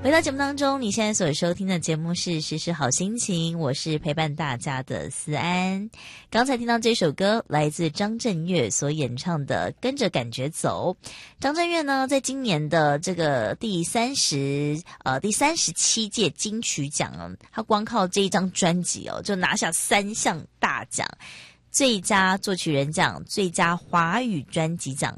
回到节目当中，你现在所收听的节目是时时好心情，我是陪伴大家的思安。刚才听到这首歌来自张震岳所演唱的《跟着感觉走》。张震岳呢，在今年的这个第37届金曲奖哦，他光靠这一张专辑哦，就拿下3项大奖。最佳作曲人奖、最佳华语专辑奖